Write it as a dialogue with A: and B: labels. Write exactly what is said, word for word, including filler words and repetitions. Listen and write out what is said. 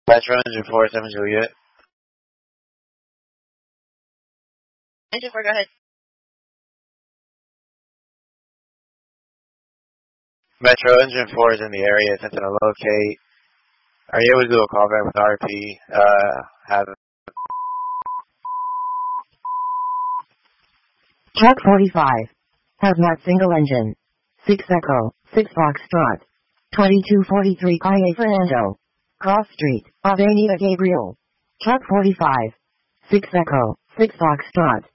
A: Metro Engine four, seven Juliet.
B: Engine four, go ahead.
A: Metro Engine four is in the area, attempting to locate. Are you able to do a callback with R P? Uh, have
C: Truck forty-five. Hazmat single engine. six Echo, six Foxtrot. twenty-two forty-three Calle Fernando. Cross Street, Avenida Gabriel. Truck forty-five. six Echo, six Foxtrot.